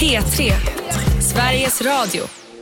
P3, Sveriges Radio.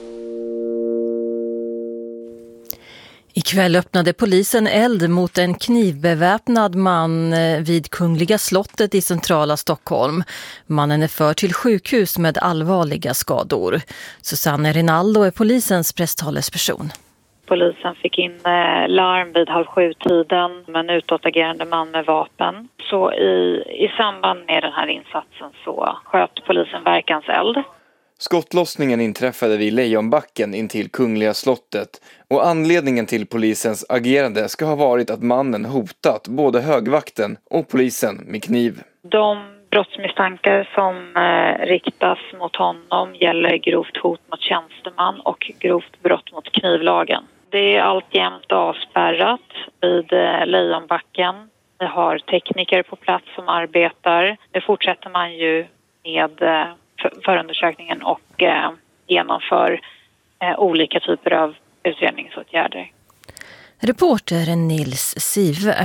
Ikväll öppnade polisen eld mot en knivbeväpnad man vid Kungliga slottet i centrala Stockholm. Mannen är förd till sjukhus med allvarliga skador. Susanne Rinaldo är polisens presstalesperson. Polisen fick in larm vid 6:30-tiden med en utåtagerande man med vapen. Så i samband med den här insatsen så sköt polisen verkanseld. Skottlossningen inträffade vid Lejonbacken intill Kungliga slottet och anledningen till polisens agerande ska ha varit att mannen hotat både högvakten och polisen med kniv. De brottsmisstankar som riktas mot honom gäller grovt hot mot tjänsteman och grovt brott mot knivlagen. Det är alltjämt avspärrat vid Lejonbacken. Vi har tekniker på plats som arbetar. Nu fortsätter man ju med förundersökningen och genomför olika typer av utredningsåtgärder. Reporter Nils Sive.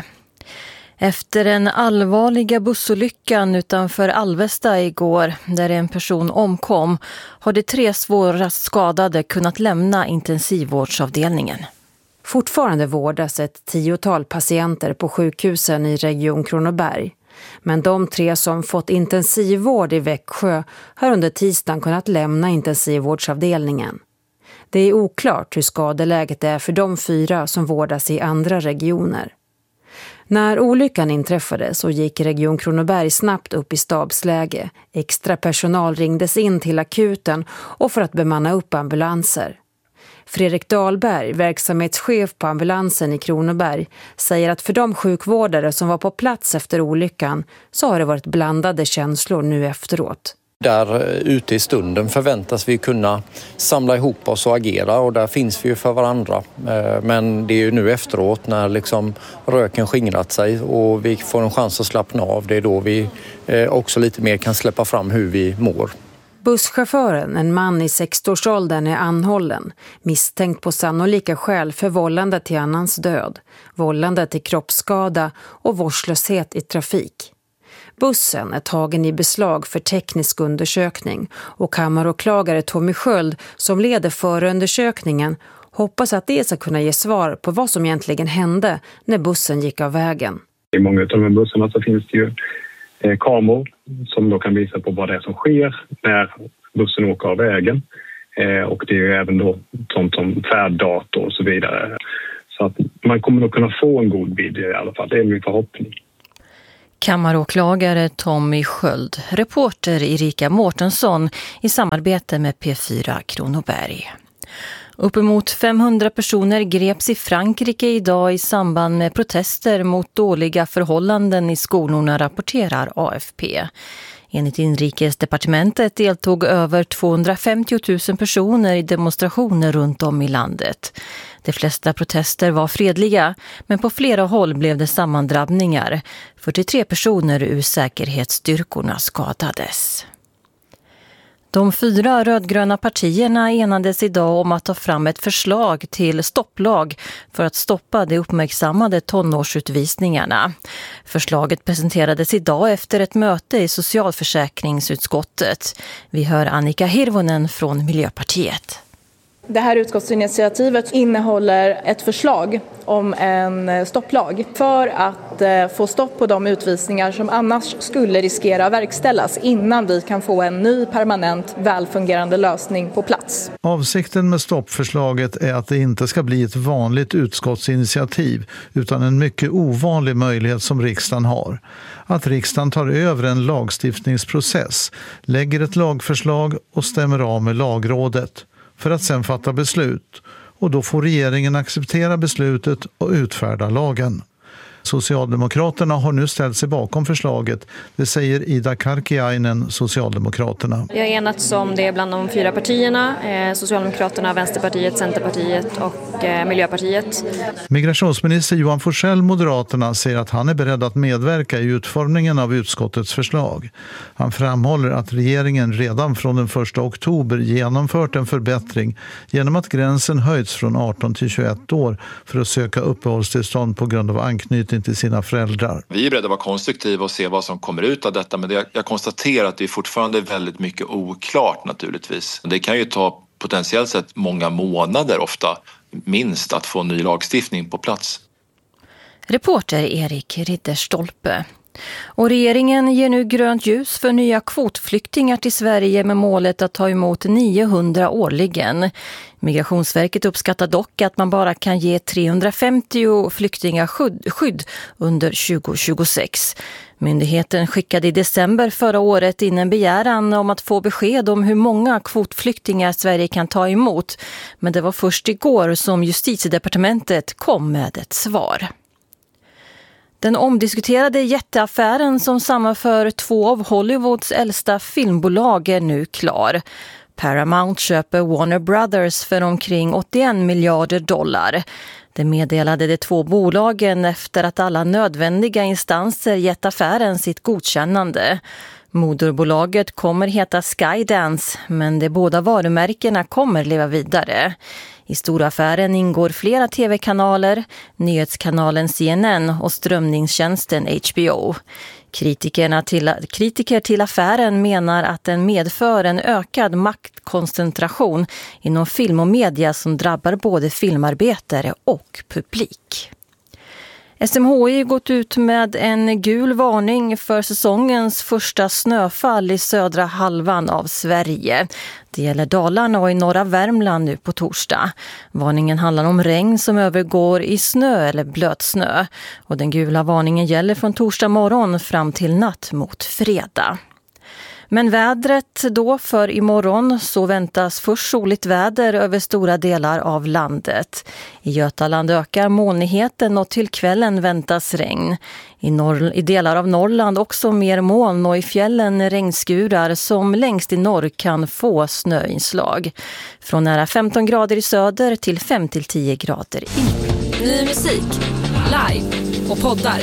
Efter den allvarliga bussolyckan utanför Alvesta igår, där en person omkom, har de 3 svårast skadade kunnat lämna intensivvårdsavdelningen. Fortfarande vårdas ett 10-tal patienter på sjukhusen i Region Kronoberg. Men de 3 som fått intensivvård i Växjö har under tisdagen kunnat lämna intensivvårdsavdelningen. Det är oklart hur skadeläget är för de 4 som vårdas i andra regioner. När olyckan inträffade så gick Region Kronoberg snabbt upp i stabsläge. Extra personal ringdes in till akuten och för att bemanna upp ambulanser. Fredrik Dahlberg, verksamhetschef på ambulansen i Kronoberg, säger att för de sjukvårdare som var på plats efter olyckan så har det varit blandade känslor nu efteråt. Där ute i stunden förväntas vi kunna samla ihop oss och agera, och där finns vi ju för varandra. Men det är ju nu efteråt när liksom röken skingrat sig och vi får en chans att slappna av. Det är då vi också lite mer kan släppa fram hur vi mår. Busschauffören, en man i 60-årsåldern, är anhållen, misstänkt på sannolika skäl för vållande till annans död, vållande till kroppsskada och vårdslöshet i trafik. Bussen är tagen i beslag för teknisk undersökning och kammaråklagare Tommy Sköld, som leder förundersökningen, hoppas att det ska kunna ge svar på vad som egentligen hände när bussen gick av vägen. I många av de här bussarna så finns det ju kameror som då kan visa på vad det är som sker när bussen åker av vägen. Och det är ju även då sånt som färddator och så vidare. Så att man kommer nog kunna få en god bild i alla fall, det är min förhoppning. Kammaråklagare Tommy Sköld, reporter Erika Mårtensson i samarbete med P4 Kronoberg. Uppemot 500 personer greps i Frankrike idag i samband med protester mot dåliga förhållanden i skolorna, rapporterar AFP. Enligt inrikesdepartementet deltog över 250 000 personer i demonstrationer runt om i landet. De flesta protester var fredliga, men på flera håll blev det sammandrabbningar. 43 personer ur säkerhetsstyrkorna skadades. De 4 rödgröna partierna enades idag om att ta fram ett förslag till stopplag för att stoppa de uppmärksammade tonårsutvisningarna. Förslaget presenterades idag efter ett möte i socialförsäkringsutskottet. Vi hör Annika Hirvonen från Miljöpartiet. Det här utskottsinitiativet innehåller ett förslag om en stopplag för att få stopp på de utvisningar som annars skulle riskera att verkställas innan vi kan få en ny permanent välfungerande lösning på plats. Avsikten med stoppförslaget är att det inte ska bli ett vanligt utskottsinitiativ utan en mycket ovanlig möjlighet som riksdagen har. Att riksdagen tar över en lagstiftningsprocess, lägger ett lagförslag och stämmer av med lagrådet för att sedan fatta beslut, och då får regeringen acceptera beslutet och utfärda lagen. Socialdemokraterna har nu ställt sig bakom förslaget, det säger Ida Karkiainen, Socialdemokraterna. Vi har enats om det bland de 4 partierna, Socialdemokraterna, Vänsterpartiet, Centerpartiet och Miljöpartiet. Migrationsminister Johan Forssell, Moderaterna, säger att han är beredd att medverka i utformningen av utskottets förslag. Han framhåller att regeringen redan från den 1 oktober genomfört en förbättring genom att gränsen höjts från 18 till 21 år för att söka uppehållstillstånd på grund av anknytning till sina föräldrar. Vi är beredda att vara konstruktiva och se vad som kommer ut av detta, men jag konstaterar att det är fortfarande väldigt mycket oklart naturligtvis. Det kan ju ta potentiellt sett många månader ofta minst att få ny lagstiftning på plats. Reporter Erik Ridderstolpe. Och regeringen ger nu grönt ljus för nya kvotflyktingar till Sverige med målet att ta emot 900 årligen. Migrationsverket uppskattar dock att man bara kan ge 350 flyktingar skydd under 2026. Myndigheten skickade i december förra året in en begäran om att få besked om hur många kvotflyktingar Sverige kan ta emot. Men det var först igår som Justitiedepartementet kom med ett svar. Den omdiskuterade jätteaffären som sammanför 2 av Hollywoods äldsta filmbolag är nu klar. Paramount köper Warner Brothers för omkring 81 miljarder dollar. Det meddelade de 2 bolagen efter att alla nödvändiga instanser gett affären sitt godkännande. Moderbolaget kommer heta Skydance, men de båda varumärkena kommer leva vidare. I storaffären ingår flera tv-kanaler, nyhetskanalen CNN och strömningstjänsten HBO. Kritiker till affären menar att den medför en ökad maktkoncentration inom film och media som drabbar både filmarbetare och publik. SMHI gått ut med en gul varning för säsongens första snöfall i södra halvan av Sverige. Det gäller Dalarna och i norra Värmland nu på torsdag. Varningen handlar om regn som övergår i snö eller blötsnö. Och den gula varningen gäller från torsdag morgon fram till natt mot fredag. Men vädret då för imorgon så väntas först soligt väder över stora delar av landet. I Götaland ökar molnigheten och till kvällen väntas regn. I delar av Norrland också mer moln och i fjällen regnskurar som längst i norr kan få snöinslag. Från nära 15 grader i söder till 5-10 grader i. Ny musik, live och poddar.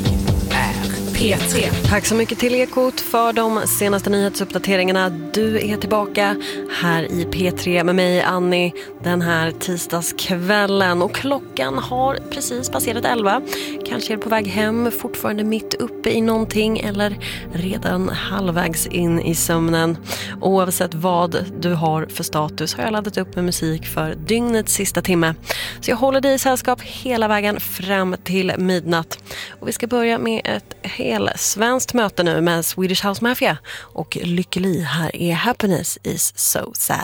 P3. Tack så mycket till Ekot för de senaste nyhetsuppdateringarna. Du är tillbaka här i P3 med mig, Annie, den här tisdagskvällen. Och klockan har precis passerat 11. Kanske är du på väg hem, fortfarande mitt uppe i någonting eller redan halvvägs in i sömnen. Oavsett vad du har för status har jag laddat upp med musik för dygnets sista timme. Så jag håller dig i sällskap hela vägen fram till midnatt. Och vi ska börja med ett svenskt möte nu med Swedish House Mafia och Lykke Li. Här är Happiness is so sad.